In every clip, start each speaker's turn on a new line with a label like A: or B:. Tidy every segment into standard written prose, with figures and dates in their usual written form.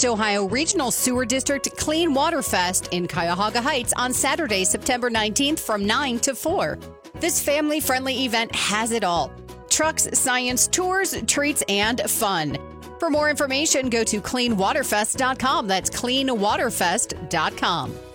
A: Northwest Ohio Regional Sewer District Clean Water Fest in Cuyahoga Heights on Saturday, September 19th from 9 to 4. This family-friendly event has it all: trucks, science, tours, treats, and fun. For more information, go to cleanwaterfest.com. That's cleanwaterfest.com.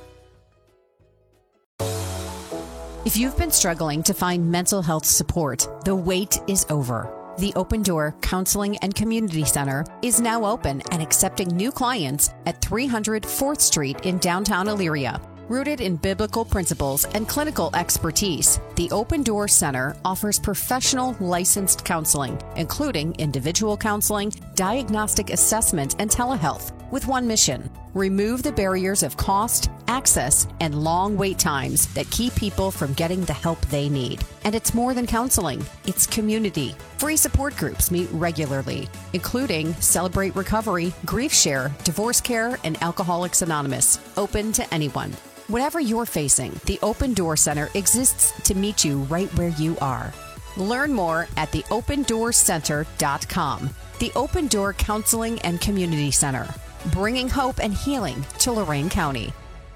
A: If you've been struggling to find mental health support, the wait is over. The Open Door Counseling and Community Center is now open and accepting new clients at 300 4th Street in downtown Elyria. Rooted in biblical principles and clinical expertise, the Open Door Center offers professional licensed counseling, including individual counseling, diagnostic assessment, and telehealth, with one mission: remove the barriers of cost, access, and long wait times that keep people from getting the help they need. And it's more than counseling, it's community. Free support groups meet regularly, including Celebrate Recovery, Grief Share, Divorce Care, and Alcoholics Anonymous, open to anyone. Whatever you're facing, the Open Door Center exists to meet you right where you are. Learn more at theopendoorcenter.com. The Open Door Counseling and Community Center, bringing hope and healing to Lorain County.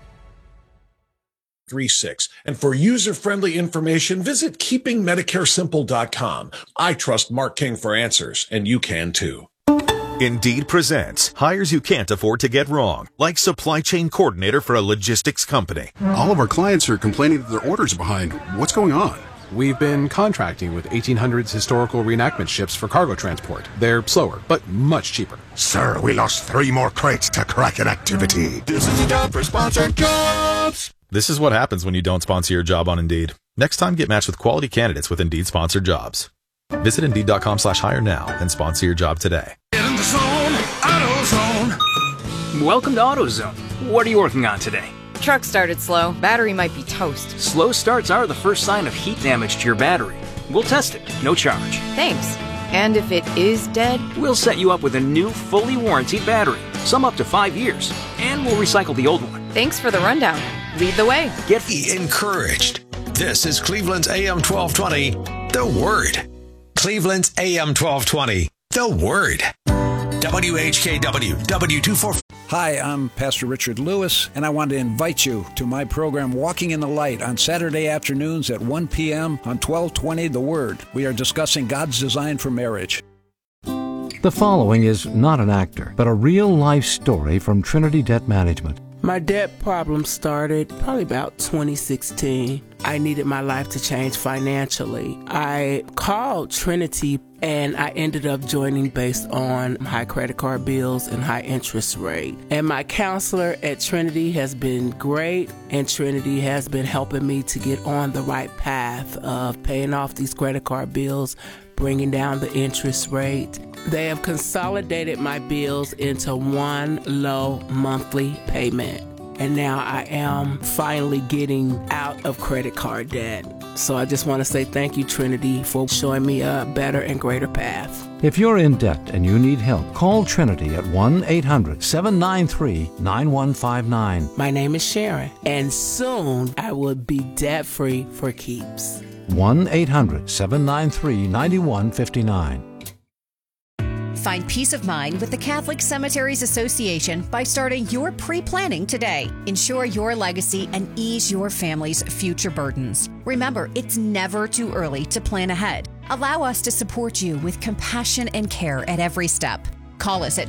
B: 36. And for user-friendly information, visit keepingmedicaresimple.com. I trust Mark King for answers, and you can too.
C: Indeed presents hires you can't afford to get wrong, like supply chain coordinator for a logistics company.
D: All of our clients are complaining that their orders are behind. What's going on?
E: We've been contracting with 1800s historical reenactment ships for cargo transport. They're slower, but much cheaper.
F: Sir, we lost 3 more crates to Kraken activity. This is the job for sponsored jobs.
C: This is what happens when you don't sponsor your job on Indeed. Next time, get matched with quality candidates with Indeed sponsored jobs. Visit Indeed.com/hire now and sponsor your job today.
F: Get in the zone, AutoZone.
G: Welcome to AutoZone. What are you working on today?
H: Truck started slow. Battery might be toast.
G: Slow starts are the first sign of heat damage to your battery. We'll test it, no charge.
H: Thanks. And if it is dead?
G: We'll set you up with a new, fully warranted battery, some up to 5 years, and we'll recycle the old one.
H: Thanks for the rundown. Lead the way.
I: Be encouraged. This is Cleveland's AM 1220, The Word. Cleveland's AM 1220, The Word. WHKW, W245.
J: Hi, I'm Pastor Richard Lewis, and I want to invite you to my program, Walking in the Light, on Saturday afternoons at 1 p.m. on 1220 The Word. We are discussing God's design for marriage.
K: The following is not an actor, but a real-life story from Trinity Debt Management.
L: My debt problem started probably about 2016. I needed my life to change financially. I called Trinity and I ended up joining based on high credit card bills and high interest rate. And my counselor at Trinity has been great, and Trinity has been helping me to get on the right path of paying off these credit card bills, bringing down the interest rate. They have consolidated my bills into one low monthly payment. And now I am finally getting out of credit card debt. So I just want to say thank you, Trinity, for showing me a better and greater path.
K: If you're in debt and you need help, call Trinity at 1-800-793-9159.
L: My name is Sharon, and soon I will be debt-free for keeps.
K: 1-800-793-9159.
A: Find peace of mind with the Catholic Cemeteries Association by starting your pre-planning today. Ensure your legacy and ease your family's future burdens. Remember, it's never too early to plan ahead. Allow us to support you with compassion and care at every step. Call us at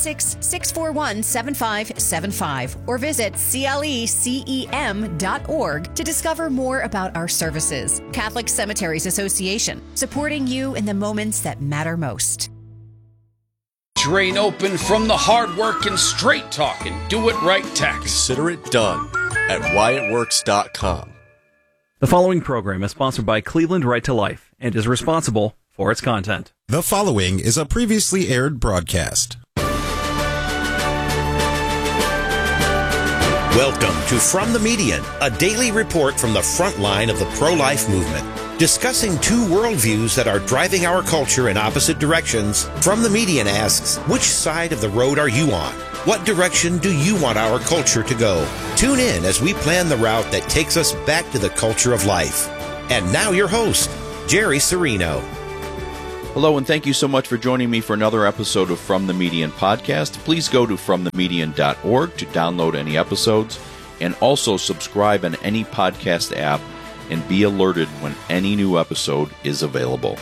A: 216-641-7575 or visit clecem.org to discover more about our services. Catholic Cemeteries Association, supporting you in the moments that matter most.
M: Drain open from the hard work and straight talking. Do it right tax.
N: Consider it done at whyitworks.com.
O: The following program is sponsored by Cleveland Right to Life and is responsible for its content.
P: The following is a previously aired broadcast.
Q: Welcome to From the Median, a daily report from the front line of the pro-life movement. Discussing two worldviews that are driving our culture in opposite directions, From the Median asks, which side of the road are you on? What direction do you want our culture to go? Tune in as we plan the route that takes us back to the culture of life. And now your host, Jerry Serino.
R: Hello, and thank you so much for joining me for another episode of From the Median podcast. Please go to fromthemedian.org to download any episodes, and also subscribe on any podcast app and be alerted when any new episode is available.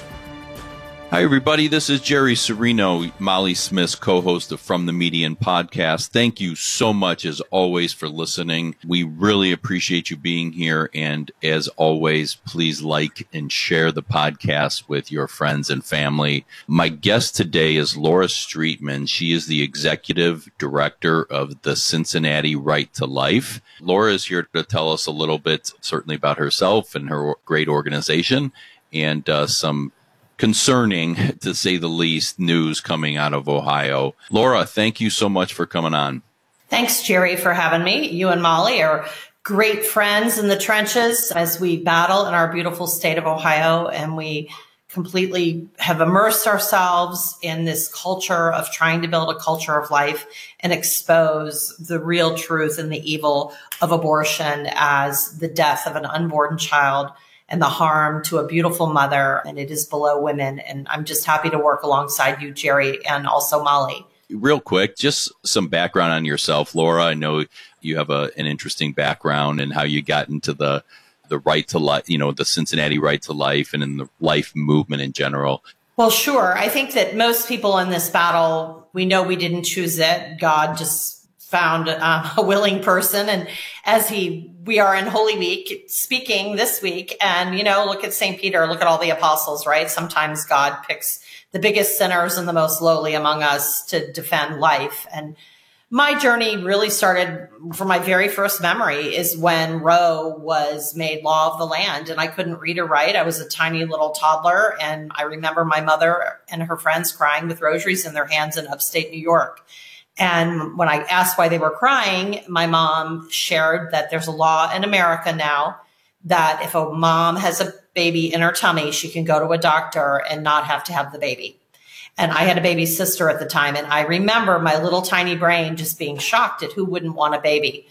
R: Hi, everybody. This is Jerry Serino, Molly Smith's co-host of From the Median podcast. Thank you so much, as always, for listening. We really appreciate you being here. And as always, please like and share the podcast with your friends and family. My guest today is Laura Streetman. She is the executive director of the Cincinnati Right to Life. Laura is here to tell us a little bit, certainly about herself and her great organization, and some concerning, to say the least, news coming out of Ohio. Laura, thank you so much for coming on.
S: Thanks, Jerry, for having me. You and Molly are great friends in the trenches as we battle in our beautiful state of Ohio, and we completely have immersed ourselves in this culture of trying to build a culture of life and expose the real truth and the evil of abortion as the death of an unborn child and the harm to a beautiful mother, and it is below women. And I'm just happy to work alongside you, Jerry, and also Molly.
R: Real quick, just some background on yourself, Laura. I know you have an interesting background and how you got into the right to life, the Cincinnati Right to Life, and in the life movement in general.
S: Well, sure. I think that most people in this battle, we know we didn't choose it. God just found a willing person. And as we are in Holy Week speaking this week, and, look at St. Peter, look at all the apostles, right? Sometimes God picks the biggest sinners and the most lowly among us to defend life. And my journey really started from my very first memory is when Roe was made law of the land, and I couldn't read or write. I was a tiny little toddler, and I remember my mother and her friends crying with rosaries in their hands in upstate New York. And when I asked why they were crying, my mom shared that there's a law in America now that if a mom has a baby in her tummy, she can go to a doctor and not have to have the baby. And I had a baby sister at the time, and I remember my little tiny brain just being shocked at who wouldn't want a baby.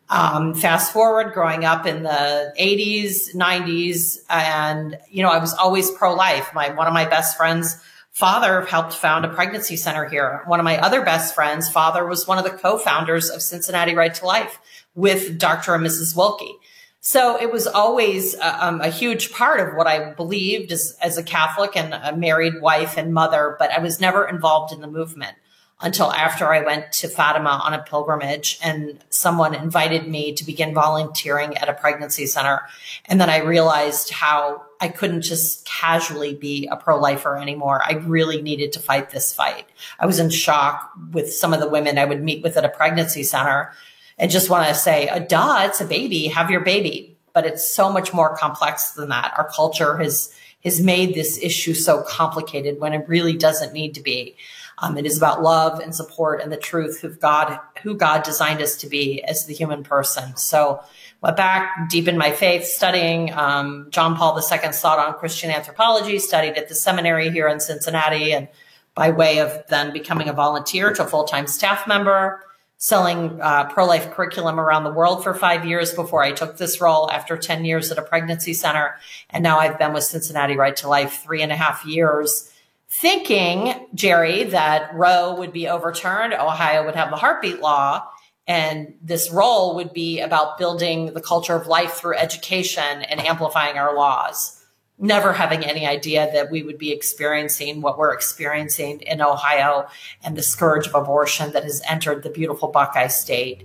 S: Fast forward, growing up in the 80s, 90s, and, I was always pro-life. One of my best friends' father helped found a pregnancy center here. One of my other best friends' father was one of the co-founders of Cincinnati Right to Life with Dr. and Mrs. Wilkie. So it was always a huge part of what I believed as a Catholic and a married wife and mother, but I was never involved in the movement until after I went to Fatima on a pilgrimage, and someone invited me to begin volunteering at a pregnancy center. And then I realized how I couldn't just casually be a pro-lifer anymore. I really needed to fight this fight. I was in shock with some of the women I would meet with at a pregnancy center and just want to say, duh, it's a baby, have your baby. But it's so much more complex than that. Our culture has made this issue so complicated when it really doesn't need to be. It is about love and support and the truth of God, who God designed us to be as the human person. So went back deep in my faith, studying John Paul II's thought on Christian anthropology, studied at the seminary here in Cincinnati, and by way of then becoming a volunteer to a full-time staff member, selling pro-life curriculum around the world for 5 years before I took this role after 10 years at a pregnancy center. And now I've been with Cincinnati Right to Life 3.5 years, thinking, Jerry, that Roe would be overturned, Ohio would have the heartbeat law, and this role would be about building the culture of life through education and amplifying our laws. Never having any idea that we would be experiencing what we're experiencing in Ohio and the scourge of abortion that has entered the beautiful Buckeye State.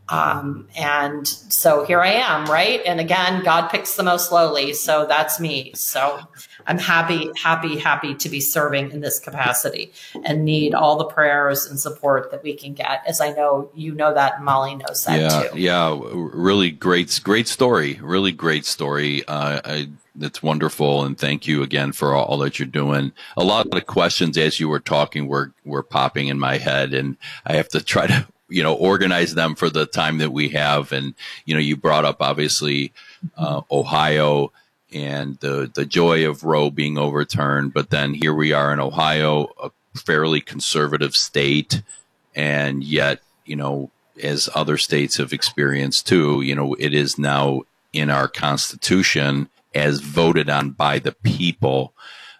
S: And so here I am, right? And again, God picks the most lowly. So that's me. So I'm happy to be serving in this capacity and need all the prayers and support that we can get, as I know you know that, and Molly knows that too.
R: Yeah, really great story. Really great story. That's wonderful, and thank you again for all that you're doing. A lot of the questions as you were talking were popping in my head, and I have to try to organize them for the time that we have. And you brought up obviously Ohio and the joy of Roe being overturned, but then here we are in Ohio, a fairly conservative state, and yet as other states have experienced too, it is now in our Constitution as voted on by the people.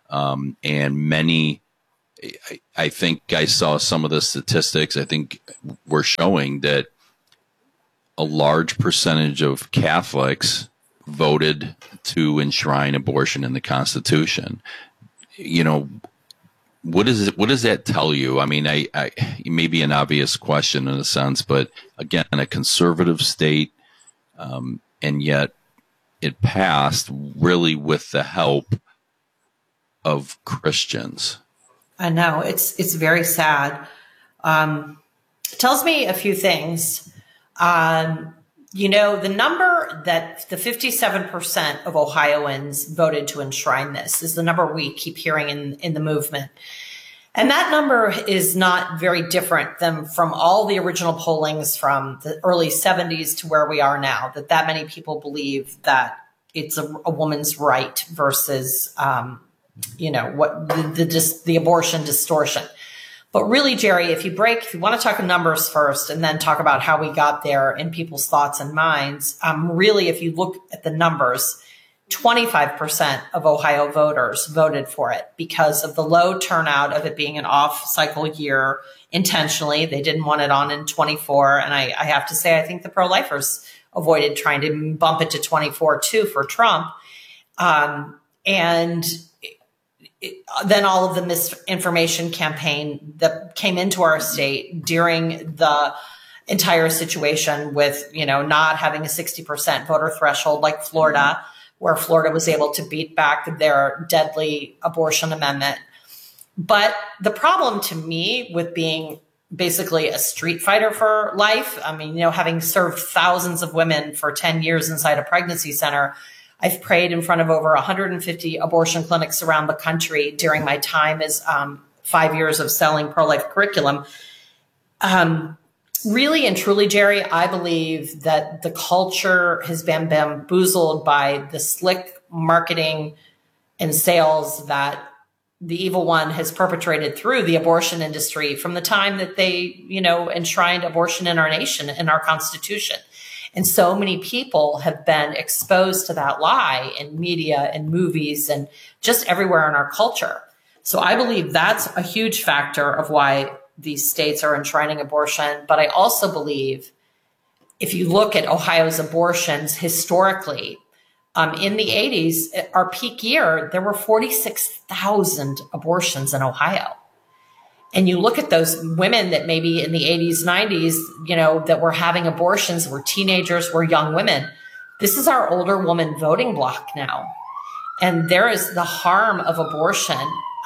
R: And many, I think I saw some of the statistics, I think were showing that a large percentage of Catholics voted to enshrine abortion in the Constitution. You know, what does that tell you? I mean, it may be an obvious question in a sense, but again, a conservative state, and yet it passed really with the help of Christians.
S: I know it's very sad. It tells me a few things. You know, the number that the 57% of Ohioans voted to enshrine this is the number we keep hearing in the movement. And that number is not very different than from all the original pollings from the early 70s to where we are now, that many people believe that it's a woman's right versus, you know, what the abortion distortion. But really, Jerry, if you want to talk numbers first and then talk about how we got there in people's thoughts and minds, really, if you look at the numbers, 25% of Ohio voters voted for it because of the low turnout of it being an off-cycle year intentionally. They didn't want it on in 24. And I have to say, I think the pro-lifers avoided trying to bump it to 24 too for Trump. Then all of the misinformation campaign that came into our state during the entire situation with, you know, not having a 60% voter threshold like Florida, where Florida was able to beat back their deadly abortion amendment. But the problem to me with being basically a street fighter for life, I mean, you know, having served thousands of women for 10 years inside a pregnancy center, I've prayed in front of over 150 abortion clinics around the country during my time as 5 years of selling pro-life curriculum. Really and truly, Jerry, I believe that the culture has been bamboozled by the slick marketing and sales that the evil one has perpetrated through the abortion industry from the time that they, you know, enshrined abortion in our nation, in our Constitution. And so many people have been exposed to that lie in media and movies and just everywhere in our culture. So I believe that's a huge factor of why these states are enshrining abortion. But I also believe if you look at Ohio's abortions historically, in the 80s, our peak year, there were 46,000 abortions in Ohio. And you look at those women that maybe in the 80s, 90s, you know, that were having abortions, were teenagers, were young women. This is our older woman voting bloc now. And there is the harm of abortion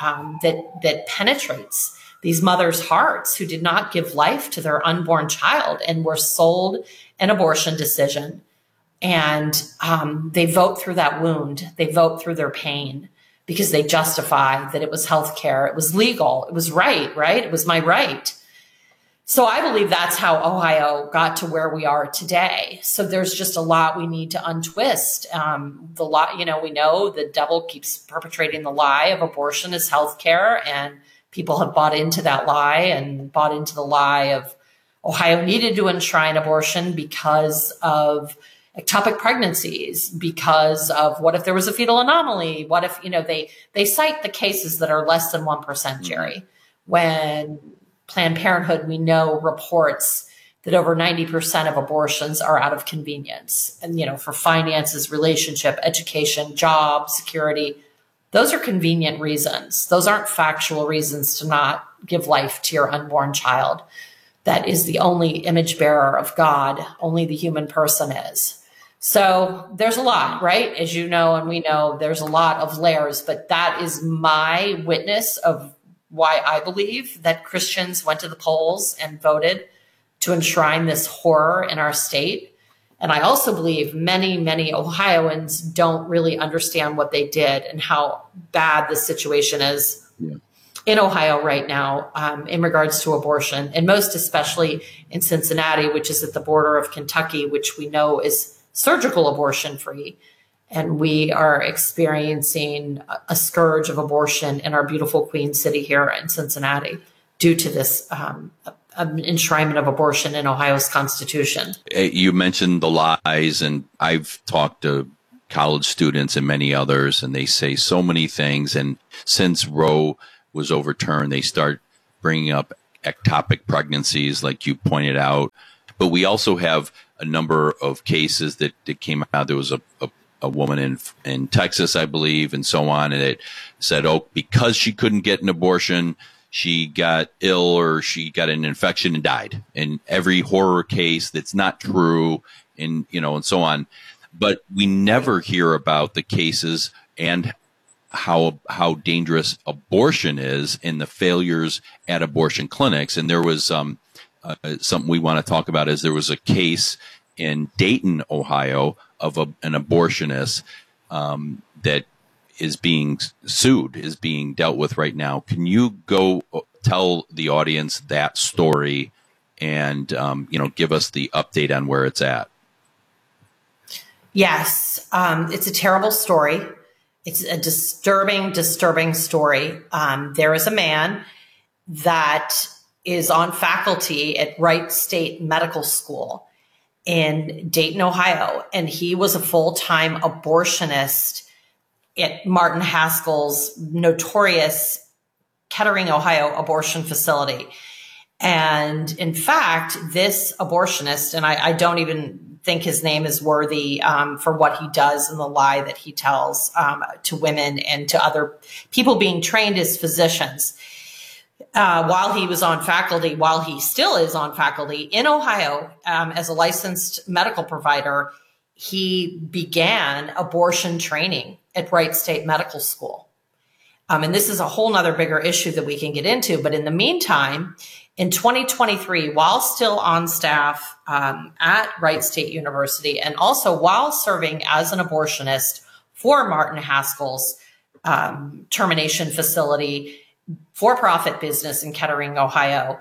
S: that penetrates these mothers' hearts who did not give life to their unborn child and were sold an abortion decision. And they vote through that wound. They vote through their pain, because they justify that it was healthcare, it was legal, it was right? It was my right. So I believe that's how Ohio got to where we are today. So there's just a lot we need to untwist. The lot, you know, we know the devil keeps perpetrating the lie of abortion is healthcare, and people have bought into that lie and bought into the lie of Ohio needed to enshrine abortion because of ectopic pregnancies, because of what if there was a fetal anomaly? What if, you know, they cite the cases that are less than 1%, Jerry, when Planned Parenthood, we know, reports that over 90% of abortions are out of convenience. And, you know, for finances, relationship, education, job, security, those are convenient reasons. Those aren't factual reasons to not give life to your unborn child. That is the only image bearer of God. Only the human person is. So there's a lot, right? As you know, and we know, there's a lot of layers, but that is my witness of why I believe that Christians went to the polls and voted to enshrine this horror in our state. And I also believe many, many Ohioans don't really understand what they did and how bad the situation is in Ohio right now in regards to abortion, and most especially in Cincinnati, which is at the border of Kentucky, which we know is surgical abortion free. And we are experiencing a scourge of abortion in our beautiful Queen City here in Cincinnati due to this enshrinement of abortion in Ohio's Constitution.
R: You mentioned the lies, and I've talked to college students and many others, and they say so many things. And since Roe was overturned, they start bringing up ectopic pregnancies, like you pointed out. But we also have a number of cases that came out. There was a woman in Texas, I believe, and so on, and it said, oh, because she couldn't get an abortion, she got ill or she got an infection and died. And every horror case that's not true, and and so on. But we never hear about the cases and how dangerous abortion is and the failures at abortion clinics. And there was something we want to talk about. Is there was a case in Dayton, Ohio, of an abortionist that is being sued, is being dealt with right now. Can you go tell the audience that story and give us the update on where it's at?
S: Yes, it's a terrible story. It's a disturbing story. There is a man that is on faculty at Wright State Medical School in Dayton, Ohio, and he was a full-time abortionist at Martin Haskell's notorious Kettering, Ohio abortion facility. And in fact, this abortionist, and I don't even think his name is worthy for what he does and the lie that he tells to women and to other people being trained as physicians. While he was on faculty, while he still is on faculty in Ohio as a licensed medical provider, he began abortion training at Wright State Medical School. And this is a whole nother bigger issue that we can get into. But in the meantime, in 2023, while still on staff at Wright State University, and also while serving as an abortionist for Martin Haskell's termination facility, for-profit business in Kettering, Ohio,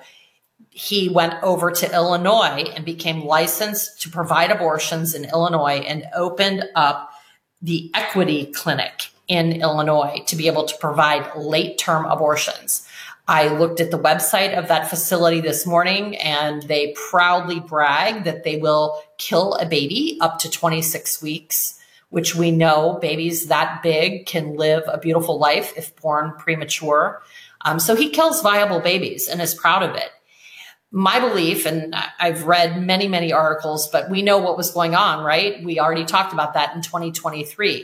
S: he went over to Illinois and became licensed to provide abortions in Illinois and opened up the Equity Clinic in Illinois to be able to provide late-term abortions. I looked at the website of that facility this morning, and they proudly brag that they will kill a baby up to 26 weeks, which we know babies that big can live a beautiful life if born premature. So he kills viable babies and is proud of it. My belief, and I've read many, many articles, but we know what was going on, right? We already talked about that in 2023.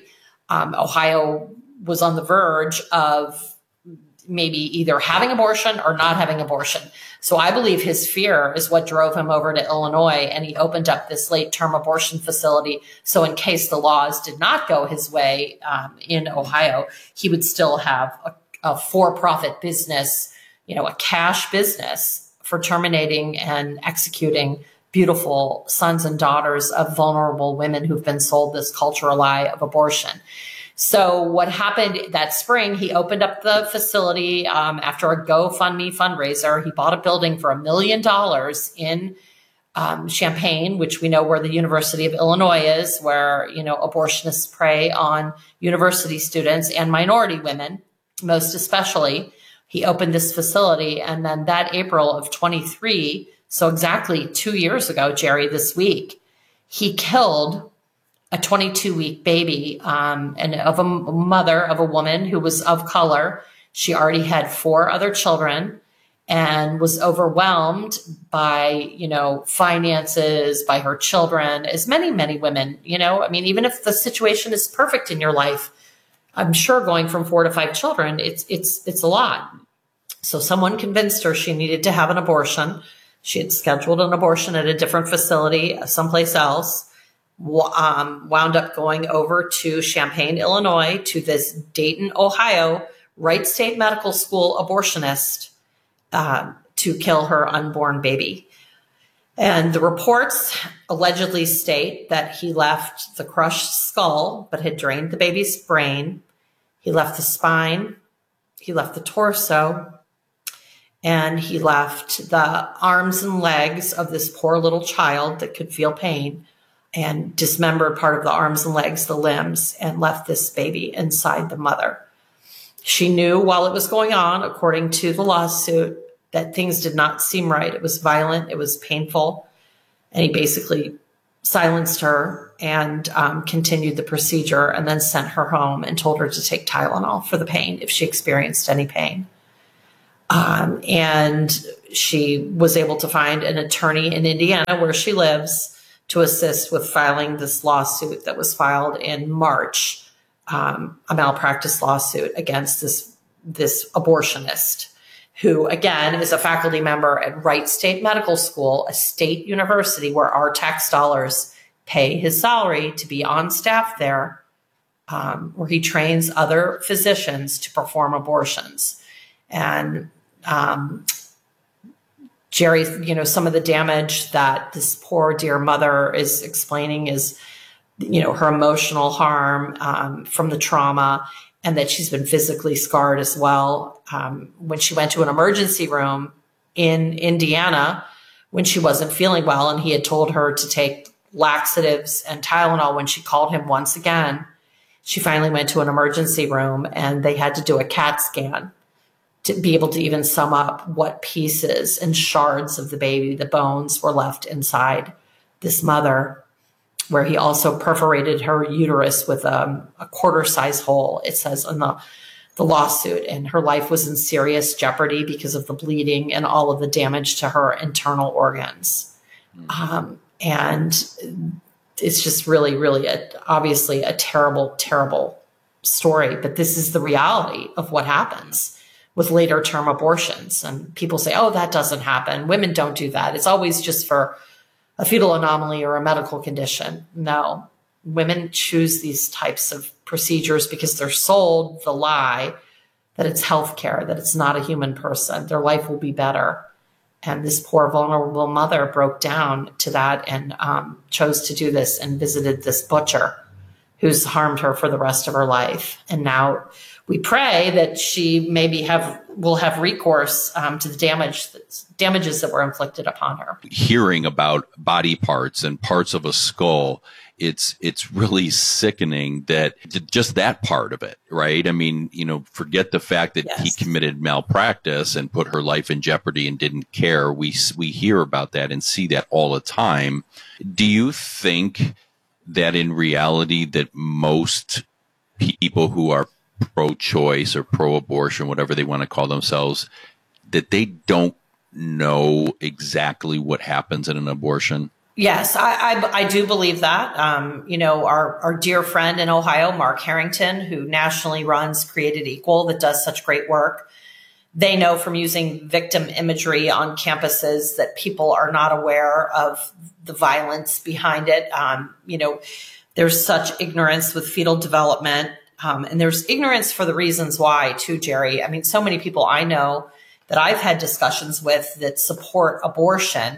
S: Ohio was on the verge of maybe either having abortion or not having abortion. So I believe his fear is what drove him over to Illinois, and he opened up this late-term abortion facility. So in case the laws did not go his way in Ohio, he would still have a for-profit business, a cash business for terminating and executing beautiful sons and daughters of vulnerable women who've been sold this cultural lie of abortion. So what happened that spring, he opened up the facility after a GoFundMe fundraiser. He bought a building for $1 million in Champaign, which we know where the University of Illinois is, where, abortionists prey on university students and minority women, most especially. He opened this facility, and then that April of 23, so exactly 2 years ago, Jerry, this week, he killed a 22-week baby and of a mother of a woman who was of color. She already had 4 other children and was overwhelmed by, finances, by her children, as many, many women, even if the situation is perfect in your life, I'm sure going from 4 to 5 children, it's a lot. So someone convinced her she needed to have an abortion. She had scheduled an abortion at a different facility, someplace else, wound up going over to Champaign, Illinois, to this Dayton, Ohio, Wright State Medical School abortionist to kill her unborn baby. And the reports allegedly state that he left the crushed skull, but had drained the baby's brain. He left the spine. He left the torso. And he left the arms and legs of this poor little child that could feel pain, and dismembered part of the arms and legs, the limbs, and left this baby inside the mother. She knew while it was going on, according to the lawsuit, that things did not seem right. It was violent. It was painful. And he basically silenced her and continued the procedure, and then sent her home and told her to take Tylenol for the pain if she experienced any pain. And she was able to find an attorney in Indiana where she lives to assist with filing this lawsuit that was filed in March, a malpractice lawsuit against this abortionist, who again is a faculty member at Wright State Medical School, a state university where our tax dollars pay his salary to be on staff there, where he trains other physicians to perform abortions. And Jerry, some of the damage that this poor dear mother is explaining is, her emotional harm from the trauma, and that she's been physically scarred as well. When she went to an emergency room in Indiana, when she wasn't feeling well, and he had told her to take laxatives and Tylenol, when she called him once again, she finally went to an emergency room and they had to do a CAT scan to be able to even sum up what pieces and shards of the baby, the bones, were left inside this mother, where he also perforated her uterus with a quarter-size hole, it says in the lawsuit, and her life was in serious jeopardy because of the bleeding and all of the damage to her internal organs. And it's just really, really, obviously a terrible, terrible story, but this is the reality of what happens with later term abortions. And people say, oh, that doesn't happen. Women don't do that. It's always just for a fetal anomaly or a medical condition. No, women choose these types of procedures because they're sold the lie that it's healthcare, that it's not a human person. Their life will be better. And this poor vulnerable mother broke down to that and chose to do this and visited this butcher who's harmed her for the rest of her life. And now we pray that she maybe will have recourse to the damages that were inflicted upon her.
R: Hearing about body parts and parts of a skull, it's really sickening that just that part of it, right? I mean, forget the fact that he committed malpractice and put her life in jeopardy and didn't care. We hear about that and see that all the time. Do you think that in reality that most people who are pro-choice or pro-abortion, whatever they want to call themselves, that they don't know exactly what happens in an abortion?
S: Yes, I do believe that. Our dear friend in Ohio, Mark Harrington, who nationally runs Created Equal, that does such great work, they know from using victim imagery on campuses that people are not aware of the violence behind it. There's such ignorance with fetal development. And there's ignorance for the reasons why too, Jerry. I mean, so many people I know that I've had discussions with that support abortion.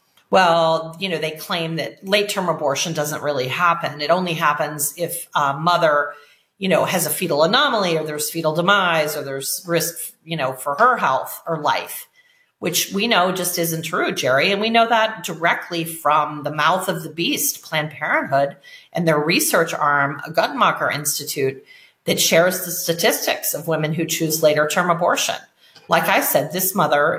S: Well, they claim that late-term abortion doesn't really happen. It only happens if a mother, has a fetal anomaly, or there's fetal demise, or there's risk, for her health or life, which we know just isn't true, Jerry. And we know that directly from the mouth of the beast, Planned Parenthood, and their research arm, Guttmacher Institute, that shares the statistics of women who choose later term abortion. Like I said, this mother,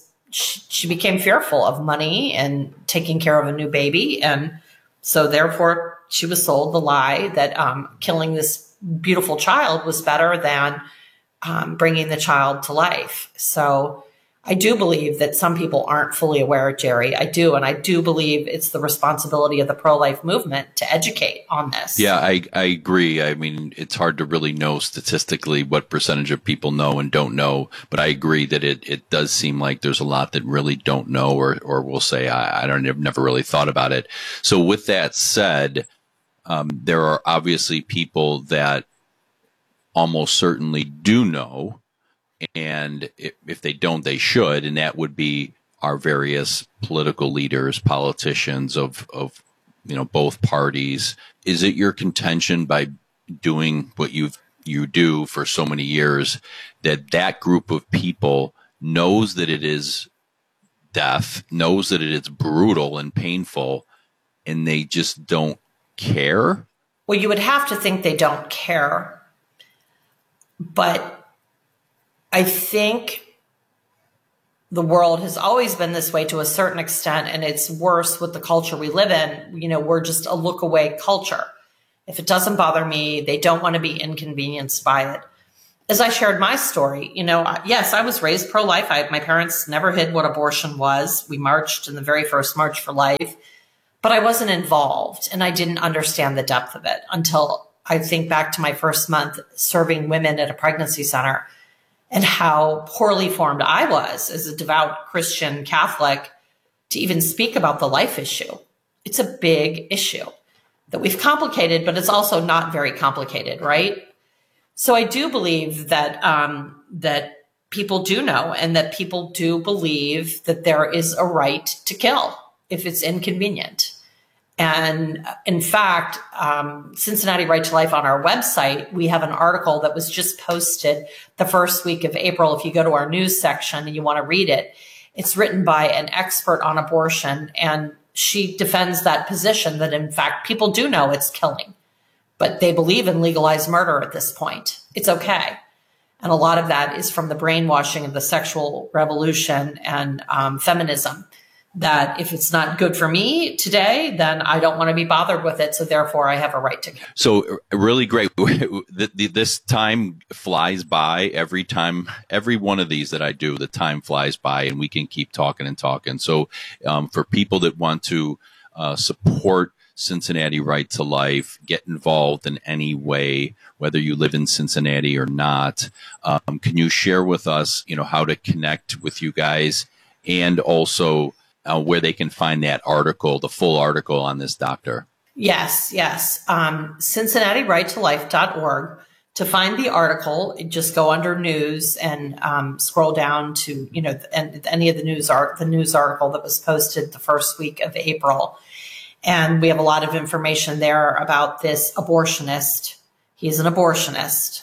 S: she became fearful of money and taking care of a new baby. And so therefore she was sold the lie that killing this beautiful child was better than bringing the child to life. So I do believe that some people aren't fully aware, Jerry. I do. And I do believe it's the responsibility of the pro-life movement to educate on this.
R: Yeah, I agree. I mean, it's hard to really know statistically what percentage of people know and don't know. But I agree that it does seem like there's a lot that really don't know or will say, I've never really thought about it. So with that said, there are obviously people that almost certainly do know. And if they don't, they should. And that would be our various political leaders, politicians of both parties. Is it your contention, by doing what you do for so many years, that group of people knows that it is death, knows that it is brutal and painful, and they just don't care?
S: Well, you would have to think they don't care. But I think the world has always been this way to a certain extent, and it's worse with the culture we live in. You know, we're just a look away culture. If it doesn't bother me, they don't want to be inconvenienced by it. As I shared my story, you know, yes, I was raised pro-life. My parents never hid what abortion was. We marched in the very first March for Life, but I wasn't involved and I didn't understand the depth of it until I think back to my first month serving women at a pregnancy center and how poorly formed I was as a devout Christian Catholic to even speak about the life issue. It's a big issue that we've complicated, but it's also not very complicated, right? So I do believe that that people do know and that people do believe that there is a right to kill if it's inconvenient. And in fact, Cincinnati Right to Life on our website, we have an article that was just posted the first week of April. If you go to our news section and you want to read it, it's written by an expert on abortion, and she defends that position that in fact people do know it's killing, but they believe in legalized murder at this point. It's okay. And a lot of that is from the brainwashing of the sexual revolution and feminism, that if it's not good for me today, then I don't want to be bothered with it. So therefore I have a right to kill.
R: So really great. This time flies by every time, every one of these that I do, the time flies by and we can keep talking and talking. So for people that want to support Cincinnati Right to Life, get involved in any way, whether you live in Cincinnati or not, can you share with us, you know, how to connect with you guys and also where they can find that article, the full article on this doctor?
S: Yes. CincinnatiRightToLife.org. To find the article, just go under news and scroll down to, you know, any of the news article that was posted the first week of April. And we have a lot of information there about this abortionist. He's an abortionist.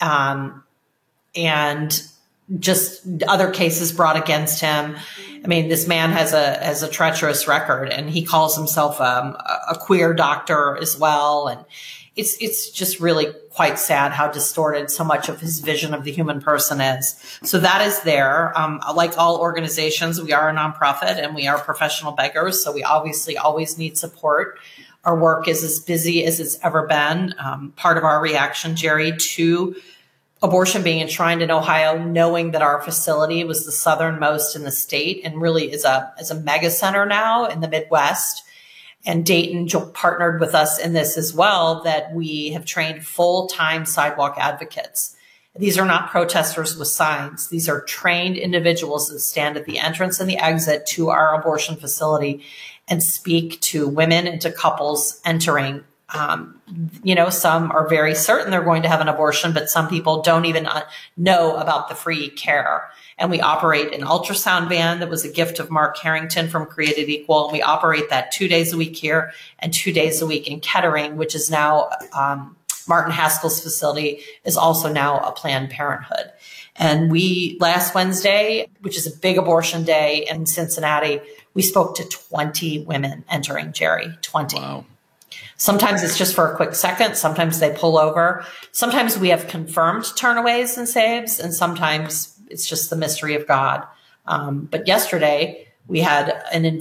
S: And just other cases brought against him. I mean, this man has a treacherous record, and he calls himself a queer doctor as well. And it's just really quite sad how distorted so much of his vision of the human person is. So that is there. Like all organizations, we are a nonprofit and we are professional beggars. So we obviously always need support. Our work is as busy as it's ever been. Part of our reaction, Jerry, to abortion being enshrined in Ohio, knowing that our facility was the southernmost in the state and really is a mega center now in the Midwest. And Dayton partnered with us in this as well, that we have trained full-time sidewalk advocates. These are not protesters with signs. These are trained individuals that stand at the entrance and the exit to our abortion facility and speak to women and to couples entering. You know, some are very certain they're going to have an abortion, but some people don't even know about the free care. And we operate an ultrasound van that was a gift of Mark Harrington from Created Equal. And we operate that 2 days a week here and 2 days a week in Kettering, which is now Martin Haskell's facility is also now a Planned Parenthood. And we, last Wednesday, which is a big abortion day in Cincinnati, we spoke to 20 women entering, Jerry, 20.
R: Wow.
S: Sometimes it's just for a quick second. Sometimes they pull over. Sometimes we have confirmed turnaways and saves, and sometimes it's just the mystery of God. But yesterday we had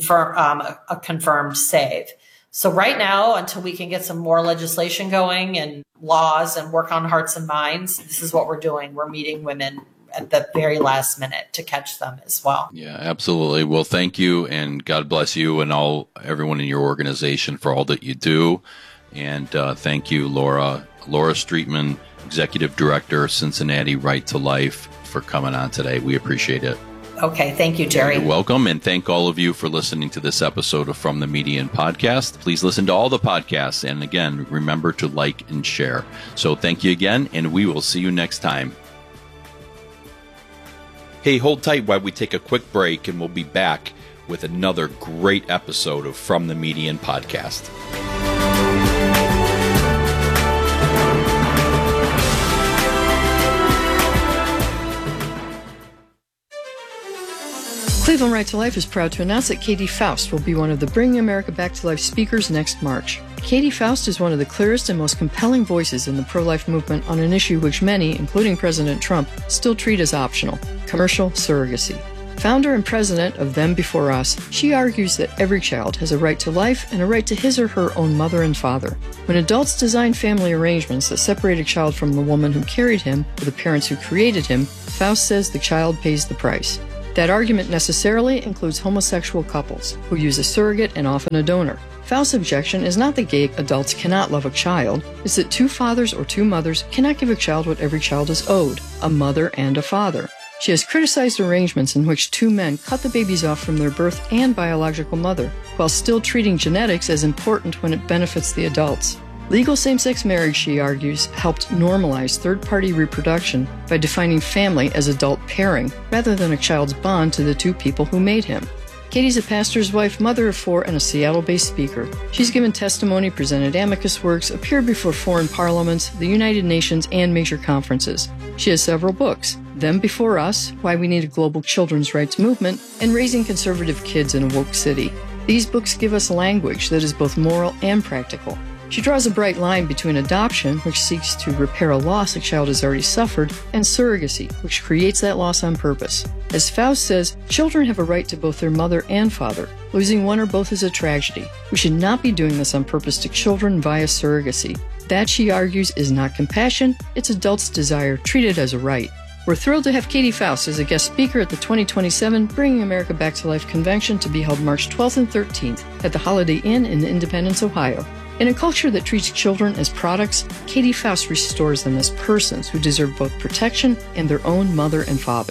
S: a confirmed save. So right now, until we can get some more legislation going and laws and work on hearts and minds, this is what we're doing. We're meeting women at the very last minute to catch them as well.
R: Yeah, absolutely. Well, thank you, and God bless you and everyone in your organization for all that you do. And thank you, Laura Streetman, Executive Director, Cincinnati Right to Life, for coming on today. We appreciate it.
S: Okay, thank you, Jerry.
R: You're welcome, and thank all of you for listening to this episode of From the Median Podcast. Please listen to all the podcasts, and again, remember to like and share. So thank you again, and we will see you next time. Hey, hold tight while we take a quick break, and we'll be back with another great episode of From the Median Podcast.
T: Cleveland Right to Life is proud to announce that Katie Faust will be one of the Bringing America Back to Life speakers next March. Katie Faust is one of the clearest and most compelling voices in the pro-life movement on an issue which many, including President Trump, still treat as optional: commercial surrogacy. Founder and president of Them Before Us, she argues that every child has a right to life and a right to his or her own mother and father. When adults design family arrangements that separate a child from the woman who carried him or the parents who created him, Faust says the child pays the price. That argument necessarily includes homosexual couples who use a surrogate and often a donor. Faust's objection is not that gay adults cannot love a child, it's that two fathers or two mothers cannot give a child what every child is owed, a mother and a father. She has criticized arrangements in which two men cut the babies off from their birth and biological mother, while still treating genetics as important when it benefits the adults. Legal same-sex marriage, she argues, helped normalize third-party reproduction by defining family as adult pairing, rather than a child's bond to the two people who made him. Katie's a pastor's wife, mother of four, and a Seattle-based speaker. She's given testimony, presented amicus works, appeared before foreign parliaments, the United Nations, and major conferences. She has several books: Them Before Us, Why We Need a Global Children's Rights Movement, and Raising Conservative Kids in a Woke City. These books give us language that is both moral and practical. She draws a bright line between adoption, which seeks to repair a loss a child has already suffered, and surrogacy, which creates that loss on purpose. As Faust says, children have a right to both their mother and father. Losing one or both is a tragedy. We should not be doing this on purpose to children via surrogacy. That, she argues, is not compassion, it's adults' desire treated as a right. We're thrilled to have Katie Faust as a guest speaker at the 2027 Bringing America Back to Life convention to be held March 12th and 13th at the Holiday Inn in Independence, Ohio. In a culture that treats children as products, Katie Faust restores them as persons who deserve both protection and their own mother and father.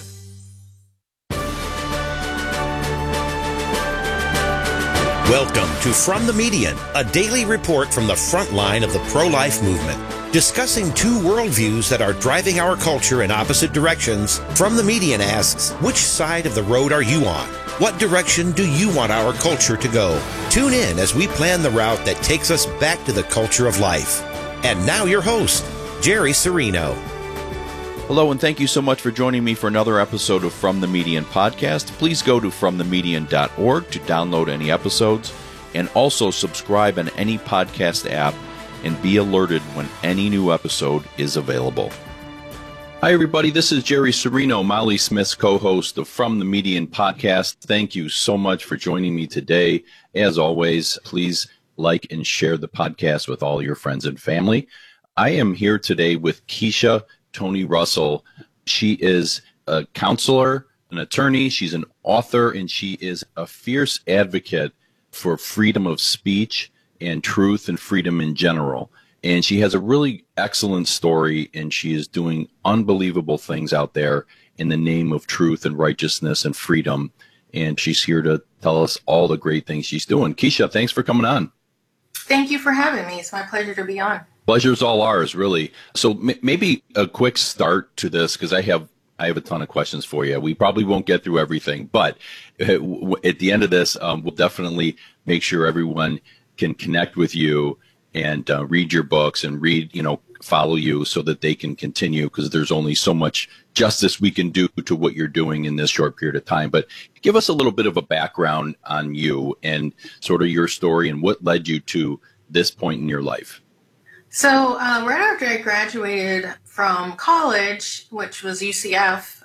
Q: Welcome to From the Median, a daily report from the front line of the pro-life movement. Discussing two worldviews that are driving our culture in opposite directions, From the Median asks, which side of the road are you on? What direction do you want our culture to go? Tune in as we plan the route that takes us back to the culture of life. And now your host, Jerry Serino.
R: Hello, and thank you so much for joining me for another episode of From the Median podcast. Please go to fromthemedian.org to download any episodes, and also subscribe on any podcast app and be alerted when any new episode is available. Hi, everybody. This is Jerry Serino, Molly Smith's co-host of From the Median podcast. Thank you so much for joining me today. As always, please like and share the podcast with all your friends and family. I am here today with Keisha Tony Russell. She is a counselor, an attorney, she's an author, and she is a fierce advocate for freedom of speech and truth and freedom in general. And she has a really excellent story, and she is doing unbelievable things out there in the name of truth and righteousness and freedom. And she's here to tell us all the great things she's doing. Keisha, thanks for coming on.
U: Thank you for having me. It's my pleasure to be on.
R: Pleasure's all ours, really. So maybe a quick start to this, because I have a ton of questions for you. We probably won't get through everything, but at the end of this, we'll definitely make sure everyone can connect with you and read your books and follow you so that they can continue, because there's only so much justice we can do to what you're doing in this short period of time. But give us a little bit of a background on you and sort of your story and what led you to this point in your life.
U: So right after I graduated from college, which was UCF,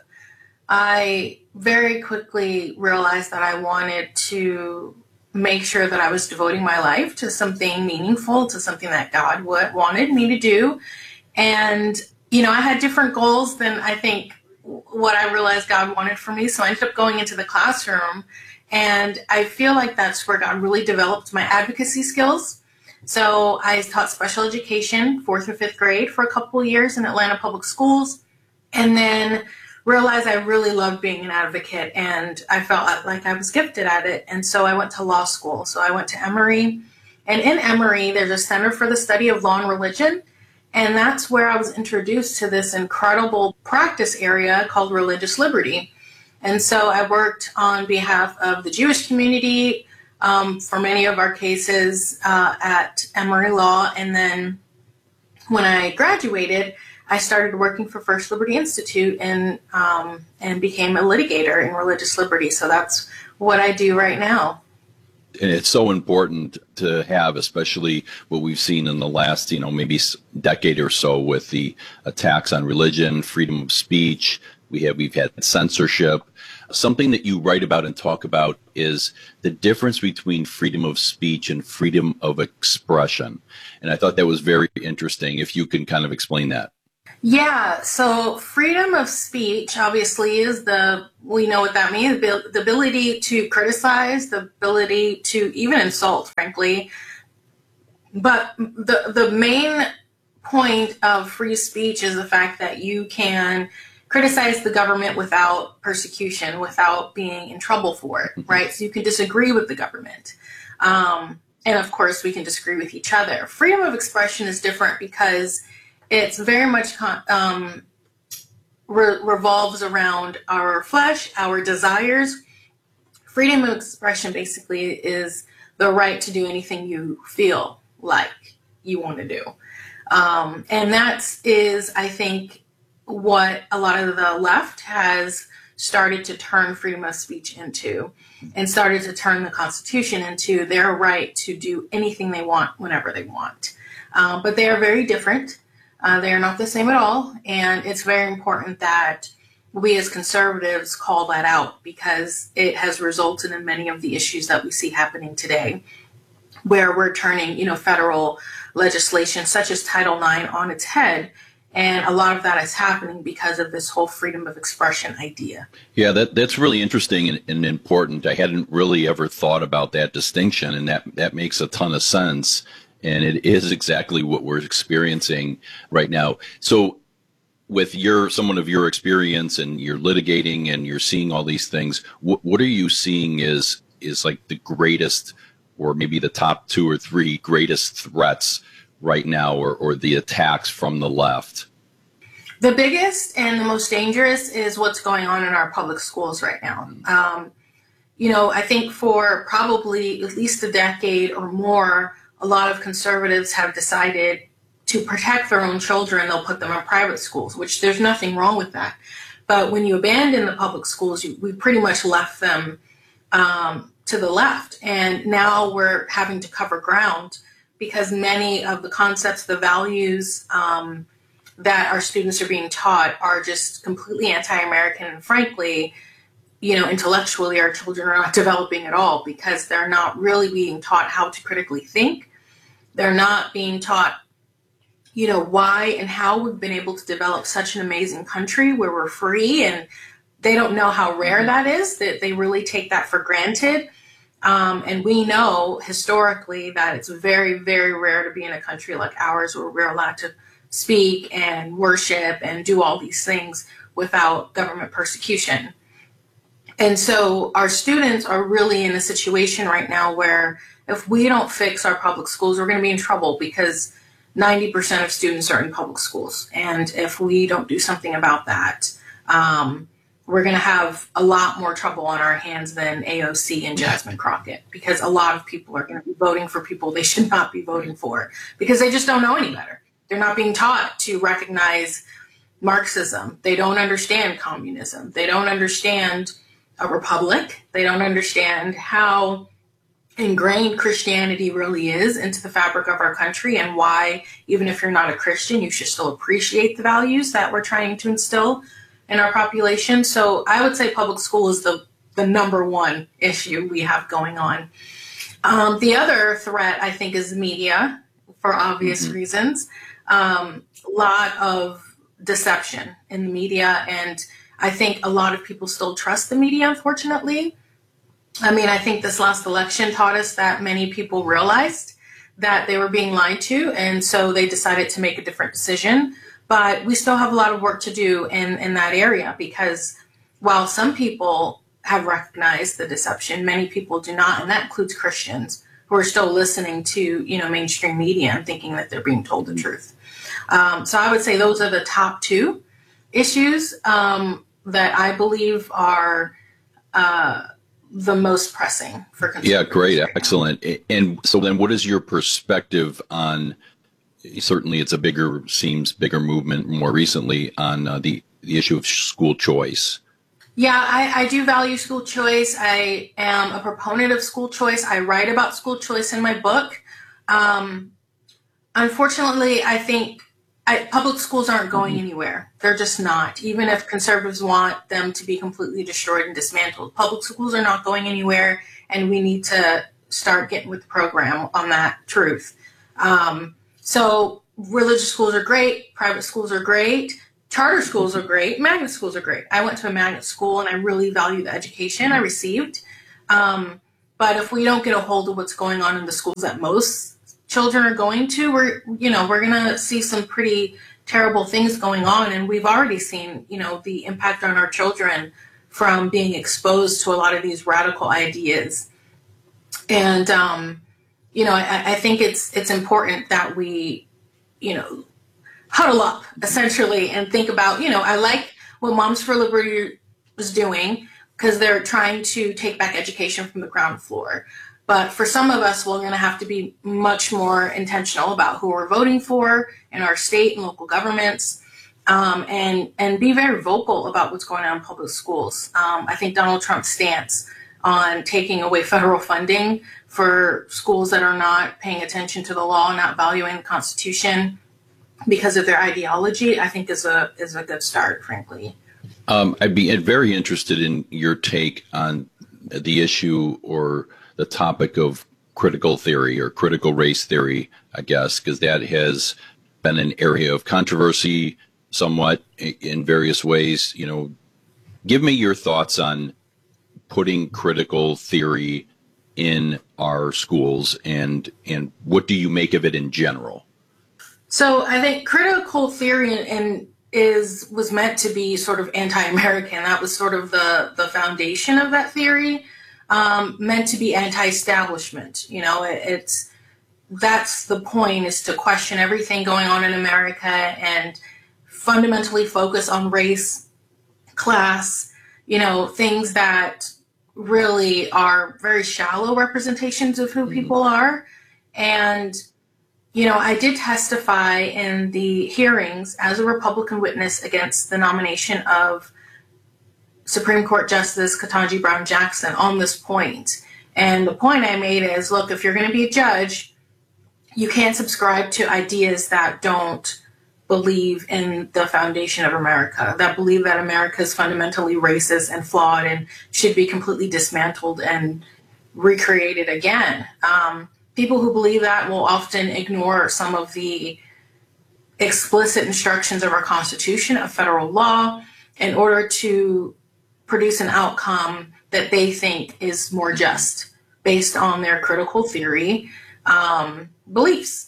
U: I very quickly realized that I wanted to make sure that I was devoting my life to something meaningful, to something that God wanted me to do. And, I had different goals than I think what I realized God wanted for me. So I ended up going into the classroom, and I feel like that's where God really developed my advocacy skills. So I taught special education, 4th or 5th grade, for a couple of years in Atlanta Public Schools, and then realized I really loved being an advocate, and I felt like I was gifted at it. And so I went to law school. So I went to Emory, and in Emory, there's a Center for the Study of Law and Religion, and that's where I was introduced to this incredible practice area called religious liberty. And so I worked on behalf of the Jewish community for many of our cases at Emory Law. And then when I graduated, I started working for First Liberty Institute and became a litigator in religious liberty. So that's what I do right now.
R: And it's so important to have, especially what we've seen in the last, maybe decade or so with the attacks on religion, freedom of speech. We've had censorship. something that you write about and talk about is the difference between freedom of speech and freedom of expression. And I thought that was very interesting. If you can kind of explain that.
U: Yeah, so freedom of speech obviously is we know what that means, the ability to criticize, the ability to even insult, frankly. But the main point of free speech is the fact that you can criticize the government without persecution, without being in trouble for it, right? So you can disagree with the government. And of course, we can disagree with each other. Freedom of expression is different because it's very much revolves around our flesh, our desires. Freedom of expression basically is the right to do anything you feel like you want to do. And that is, I think, what a lot of the left has started to turn freedom of speech into, and started to turn the Constitution into their right to do anything they want whenever they want. But they are very different. They are not the same at all. And it's very important that we as conservatives call that out, because it has resulted in many of the issues that we see happening today, where we're turning, federal legislation such as Title IX on its head. And a lot of that is happening because of this whole freedom of expression idea.
R: Yeah, that's really interesting and important. I hadn't really ever thought about that distinction, and that makes a ton of sense. And it is exactly what we're experiencing right now. So with someone of your experience, and you're litigating and you're seeing all these things, what are you seeing is like the greatest, or maybe the top 2 or 3 greatest threats right now, or the attacks from the left?
U: The biggest and the most dangerous is what's going on in our public schools right now. I think for probably at least a decade or more, a lot of conservatives have decided to protect their own children. They'll put them in private schools, which there's nothing wrong with that. But when you abandon the public schools, we pretty much left them to the left. And now we're having to cover ground, because many of the concepts, the values that our students are being taught are just completely anti-American. And frankly, intellectually, our children are not developing at all, because they're not really being taught how to critically think. They're not being taught, why and how we've been able to develop such an amazing country where we're free. And they don't know how rare that is, that they really take that for granted. And we know historically that it's very, very rare to be in a country like ours where we're allowed to speak and worship and do all these things without government persecution. And so our students are really in a situation right now where if we don't fix our public schools, we're going to be in trouble, because 90% of students are in public schools. And if we don't do something about that, we're going to have a lot more trouble on our hands than AOC and Jasmine Crockett, because a lot of people are going to be voting for people they should not be voting for, because they just don't know any better. They're not being taught to recognize Marxism. They don't understand communism. They don't understand a republic. They don't understand how ingrained Christianity really is into the fabric of our country, and why, even if you're not a Christian, you should still appreciate the values that we're trying to instill in our population. So I would say public school is the number one issue we have going on. The other threat, I think, is media, for obvious reasons. A lot of deception in the media, and I think a lot of people still trust the media, unfortunately. I think this last election taught us that many people realized that they were being lied to, and so they decided to make a different decision. But we still have a lot of work to do in that area, because while some people have recognized the deception, many people do not, and that includes Christians who are still listening to mainstream media and thinking that they're being told the truth. So I would say those are the top 2 issues that I believe are the most pressing for conservatives.
R: Yeah, great, excellent. And so then, what is your perspective on? Certainly, it's seems bigger movement more recently on the issue of school choice.
U: Yeah, I do value school choice. I am a proponent of school choice. I write about school choice in my book. Unfortunately, I think public schools aren't going anywhere. They're just not. Even if conservatives want them to be completely destroyed and dismantled, public schools are not going anywhere, and we need to start getting with the program on that truth. So religious schools are great, private schools are great, charter schools are great, magnet schools are great. I went to a magnet school, and I really value the education I received. But if we don't get a hold of what's going on in the schools that most children are going to, we're going to see some pretty terrible things going on. And we've already seen, the impact on our children from being exposed to a lot of these radical ideas. And, I think it's important that we, huddle up essentially and think about, I like what Moms for Liberty was doing, because they're trying to take back education from the ground floor. But for some of us, we're going to have to be much more intentional about who we're voting for in our state and local governments, and be very vocal about what's going on in public schools. I think Donald Trump's stance on taking away federal funding for schools that are not paying attention to the law, not valuing the Constitution because of their ideology, I think is a good start, frankly.
R: I'd be very interested in your take on the issue or the topic of critical theory or critical race theory, I guess, because that has been an area of controversy somewhat in various ways. Give me your thoughts on putting critical theory in our schools, and what do you make of it in general?
U: So I think critical theory was meant to be sort of anti-American. That was sort of the foundation of that theory. Meant to be anti-establishment. That's the point, is to question everything going on in America and fundamentally focus on race, class, things that really are very shallow representations of who people are. And, I did testify in the hearings as a Republican witness against the nomination of Supreme Court Justice Ketanji Brown Jackson on this point. And the point I made is, look, if you're going to be a judge, you can't subscribe to ideas that don't believe in the foundation of America, that believe that America is fundamentally racist and flawed and should be completely dismantled and recreated again. People who believe that will often ignore some of the explicit instructions of our Constitution, of federal law, in order to produce an outcome that they think is more just based on their critical theory beliefs.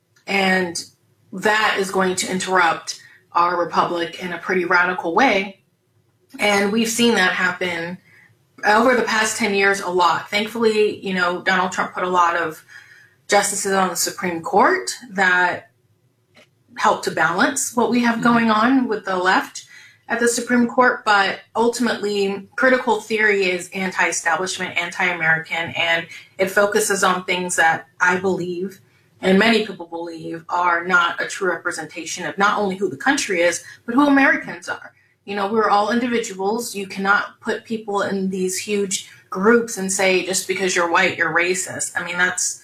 U: And that is going to interrupt our republic in a pretty radical way. And we've seen that happen over the past 10 years a lot. Thankfully, Donald Trump put a lot of justices on the Supreme Court that helped to balance what we have going on with the left at the Supreme Court. But ultimately, critical theory is anti-establishment, anti-American, and it focuses on things that I believe, and many people believe, are not a true representation of not only who the country is, but who Americans are. We're all individuals. You cannot put people in these huge groups and say, just because you're white, you're racist. I mean, that's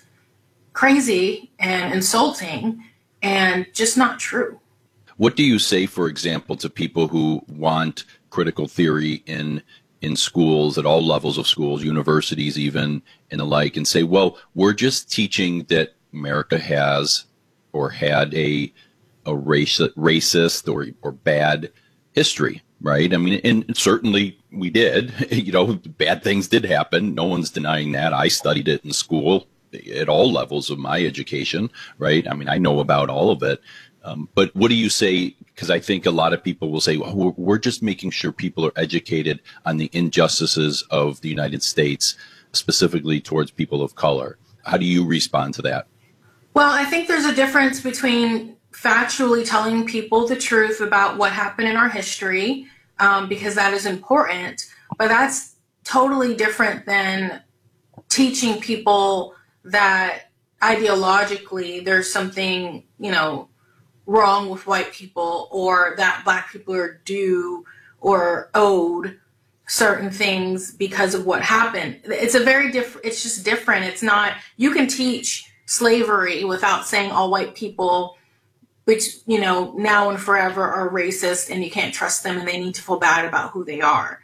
U: crazy and insulting and just not true.
R: What do you say, for example, to people who want critical theory in schools, at all levels of schools, universities even, and the like, and say, well, we're just teaching that America has or had a racist or bad history, right? I mean, and certainly we did. Bad things did happen. No one's denying that. I studied it in school at all levels of my education, right? I mean, I know about all of it. But what do you say? Because I think a lot of people will say, well, we're just making sure people are educated on the injustices of the United States, specifically towards people of color. How do you respond to that?
U: Well, I think there's a difference between factually telling people the truth about what happened in our history, because that is important, but that's totally different than teaching people that ideologically there's something, wrong with white people, or that black people are due or owed certain things because of what happened. It's it's just different. It's not, you can teach slavery without saying all white people which, you know, now and forever are racist and you can't trust them and they need to feel bad about who they are.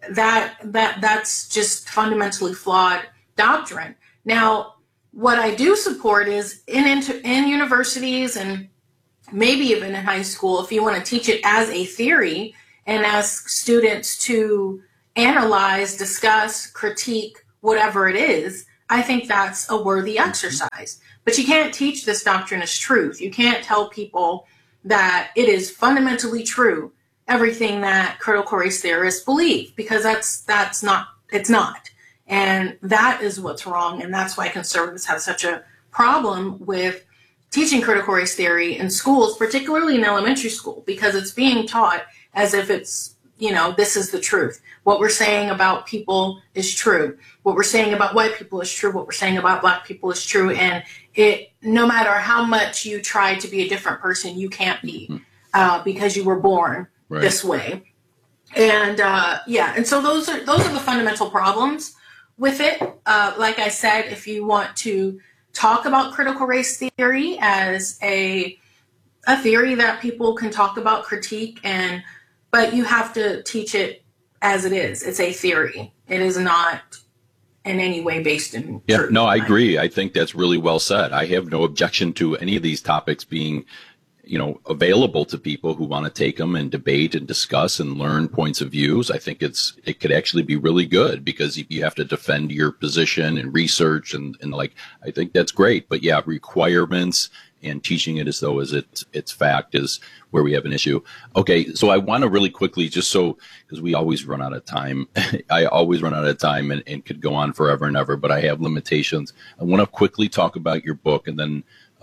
U: That's just fundamentally flawed doctrine. Now, what I do support is in universities and maybe even in high school, if you want to teach it as a theory and ask students to analyze, discuss, critique, whatever it is, I think that's a worthy exercise. But you can't teach this doctrine as truth. You can't tell people that it is fundamentally true, everything that critical race theorists believe, because it's not. And that is what's wrong. And that's why conservatives have such a problem with teaching critical race theory in schools, particularly in elementary school, because it's being taught as if it's, you know, this is the truth. What we're saying about people is true. What we're saying about white people is true. What we're saying about black people is true. And no matter how much you try to be a different person, you can't be because you were born this way. And and so those are the fundamental problems with it. Like I said, if you want to talk about critical race theory as a theory that people can talk about, critique, but you have to teach it as it is. It's a theory. It is not in any way based in truth.
R: No, I agree. I think that's really well said. I have no objection to any of these topics being, you know, available to people who want to take them and debate and discuss and learn points of views. I think it could actually be really good because you have to defend your position and research and like, I think that's great. But yeah, requirements and teaching it as though as it's fact is where we have an issue. Okay, so I want to really quickly, just so, because we always run out of time. I always run out of time and could go on forever and ever, but I have limitations. I want to quickly talk about your book and then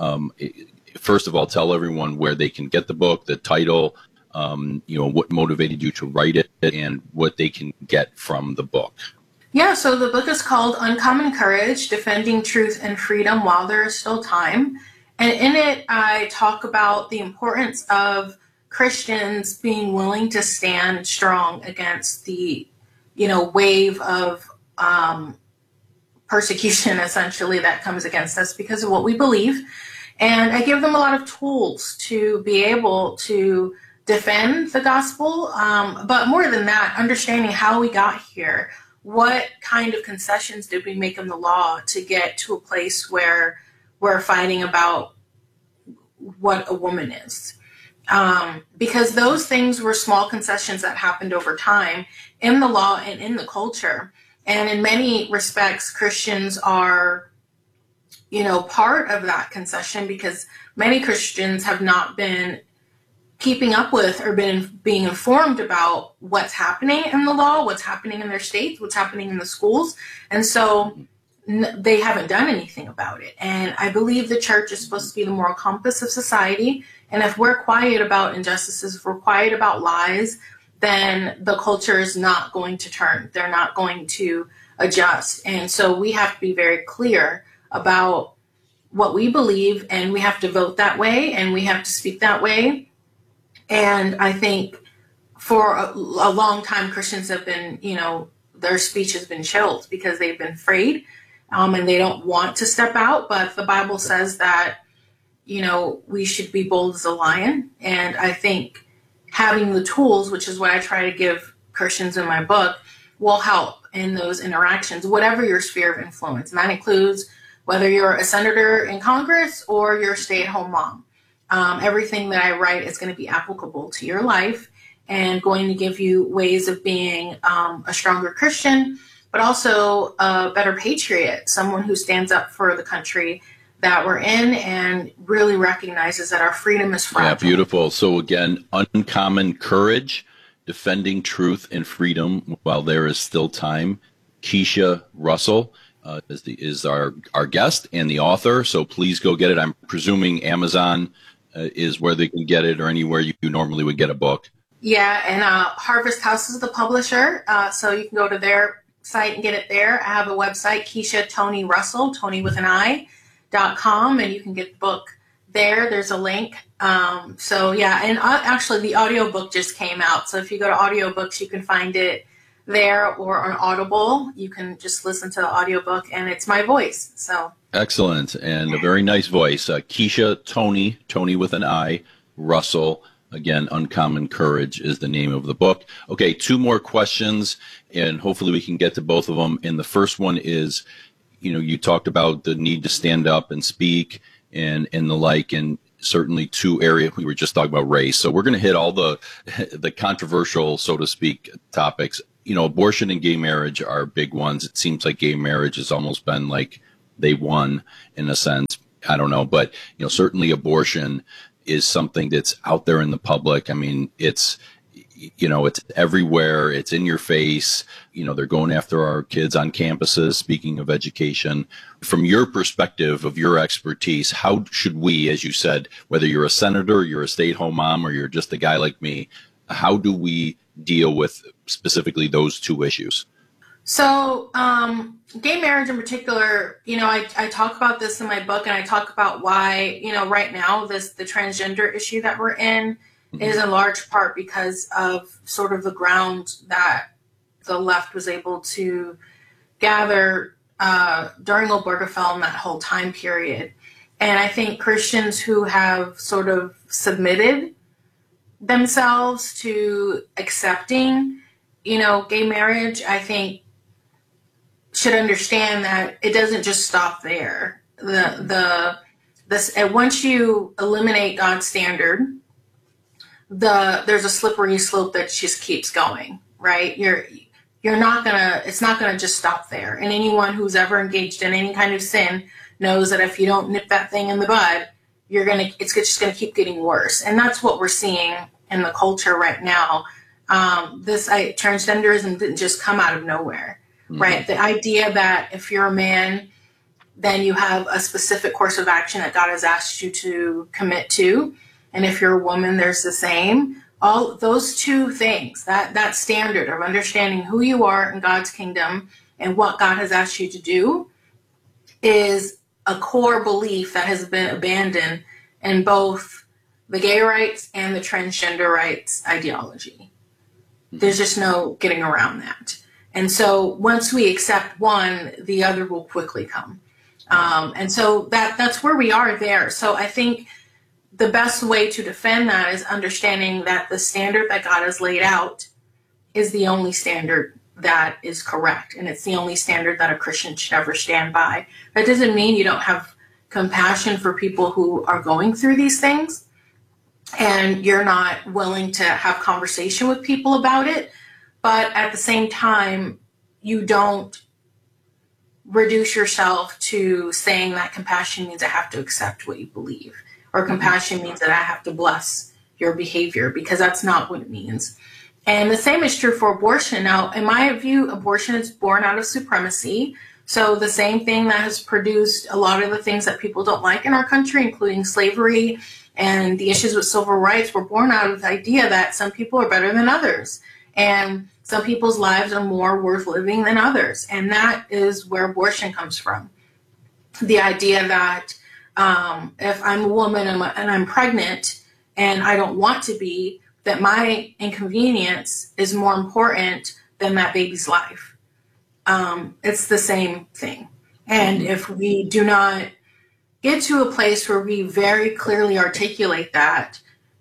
R: first of all, tell everyone where they can get the book, the title, you know, what motivated you to write it, and what they can get from the book.
U: Yeah, so the book is called Uncommon Courage, Defending Truth and Freedom While There Is Still Time. And in it, I talk about the importance of Christians being willing to stand strong against the, you know, wave of persecution, essentially, that comes against us because of what we believe. And I give them a lot of tools to be able to defend the gospel. But more than that, understanding how we got here. What kind of concessions did we make in the law to get to a place where we're fighting about what a woman is? Because those things were small concessions that happened over time in the law and in the culture. And in many respects, Christians are, you know, part of that concession because many Christians have not been keeping up with or being informed about what's happening in the law, what's happening in their states, what's happening in the schools. And so they haven't done anything about it. And I believe the church is supposed to be the moral compass of society. And if we're quiet about injustices, if we're quiet about lies, then the culture is not going to turn. They're not going to adjust. And so we have to be very clear about what we believe, and we have to vote that way, and we have to speak that way. And I think for a long time, Christians have been, you know, their speech has been chilled because they've been afraid and they don't want to step out. But the Bible says that, you know, we should be bold as a lion. And I think having the tools, which is what I try to give Christians in my book, will help in those interactions, whatever your sphere of influence. And that includes whether you're a senator in Congress or you're a stay-at-home mom. Everything that I write is going to be applicable to your life and going to give you ways of being a stronger Christian, but also a better patriot, someone who stands up for the country that we're in and really recognizes that our freedom is fragile. Yeah,
R: beautiful. So again, Uncommon Courage, Defending Truth and Freedom While There Is Still Time. Keisha Russell is our guest and the author, so please go get it. I'm presuming Amazon is where they can get it, or anywhere you normally would get a book.
U: Yeah, and Harvest House is the publisher, so you can go to their site and get it there. I have a website, Keisha Tony Russell, Tony with an I.com, and you can get the book there. There's a link. So yeah, and actually the audiobook just came out, so if you go to audiobooks, you can find it there, or on Audible. You can just listen to the audiobook, and it's my voice. So
R: Excellent. And a very nice voice. Keisha Tony with an I, Russell. Again, Uncommon Courage is the name of the book. Okay, 2 more questions, and hopefully we can get to both of them. And the first one is, you talked about the need to stand up and speak and the like, and certainly 2 areas. We were just talking about race. So we're going to hit all the controversial, so to speak, topics. Abortion and gay marriage are big ones. It seems like gay marriage has almost been like they won in a sense. I don't know, but certainly abortion is something that's out there in the public. I mean, it's everywhere. It's in your face. They're going after our kids on campuses. Speaking of education, from your perspective of your expertise, how should we, as you said, whether you're a senator, you're a stay-at-home mom, or you're just a guy like me, how do we deal with specifically those 2 issues?
U: So, gay marriage in particular, I talk about this in my book, and I talk about why, right now, the transgender issue that we're in is in large part because of sort of the ground that the left was able to gather during Obergefell and that whole time period. And I think Christians who have sort of submitted themselves to accepting, gay marriage, I think, should understand that it doesn't just stop there. Once you eliminate God's standard, there's a slippery slope that just keeps going, right? It's not gonna just stop there. And anyone who's ever engaged in any kind of sin knows that if you don't nip that thing in the bud, it's just gonna keep getting worse. And that's what we're seeing in the culture right now. Transgenderism didn't just come out of nowhere. Right. The idea that if you're a man, then you have a specific course of action that God has asked you to commit to. And if you're a woman, there's the same. All those 2 things, that standard of understanding who you are in God's kingdom and what God has asked you to do is a core belief that has been abandoned in both the gay rights and the transgender rights ideology. There's just no getting around that. And so once we accept one, the other will quickly come. And so that's where we are there. So I think the best way to defend that is understanding that the standard that God has laid out is the only standard that is correct. And it's the only standard that a Christian should ever stand by. That doesn't mean you don't have compassion for people who are going through these things and you're not willing to have conversation with people about it. But at the same time, you don't reduce yourself to saying that compassion means I have to accept what you believe, or compassion means that I have to bless your behavior, because that's not what it means. And the same is true for abortion. Now, in my view, abortion is born out of supremacy. So the same thing that has produced a lot of the things that people don't like in our country, including slavery and the issues with civil rights, were born out of the idea that some people are better than others. And some people's lives are more worth living than others. And that is where abortion comes from. The idea that if I'm a woman and I'm pregnant and I don't want to be, that my inconvenience is more important than that baby's life. It's the same thing. And if we do not get to a place where we very clearly articulate that,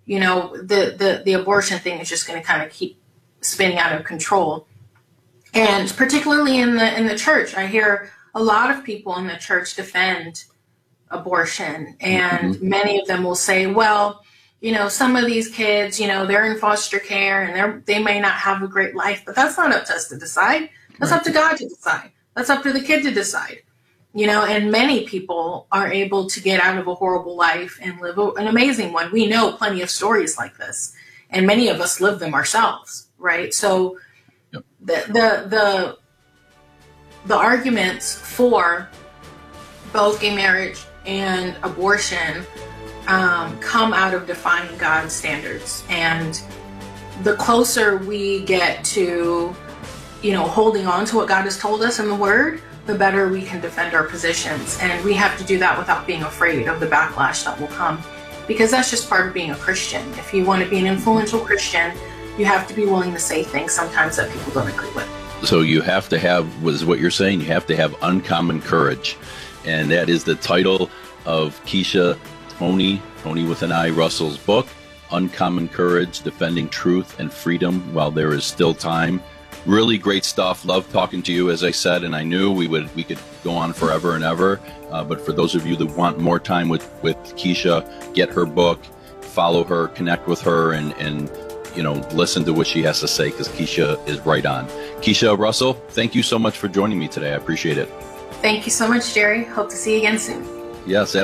U: the abortion thing is just going to kind of keep spinning out of control. And particularly in the church, I hear a lot of people in the church defend abortion, and many of them will say, well, some of these kids, they're in foster care and they may not have a great life, but that's not up to us to decide. That's up to God to decide. That's up to the kid to decide. And many people are able to get out of a horrible life and live an amazing one. We know plenty of stories like this, and many of us live them ourselves, right? So the arguments for both gay marriage and abortion come out of defining God's standards. And the closer we get to, holding on to what God has told us in the Word, the better we can defend our positions. And we have to do that without being afraid of the backlash that will come, because that's just part of being a Christian. If you want to be an influential Christian, you have to be willing to say things sometimes that people don't agree with.
R: So you have to have, what you're saying, you have to have uncommon courage. And that is the title of Keisha Tony with an I, Russell's book, Uncommon Courage, Defending Truth and Freedom While There Is Still Time. Really great stuff. Love talking to you, as I said, and I knew we could go on forever and ever. But for those of you that want more time with Keisha, get her book, follow her, connect with her, and listen to what she has to say, because Keisha is right on. Keisha Russell, thank you so much for joining me today. I appreciate it.
U: Thank you so much, Jerry. Hope to see you again soon.
R: Yes,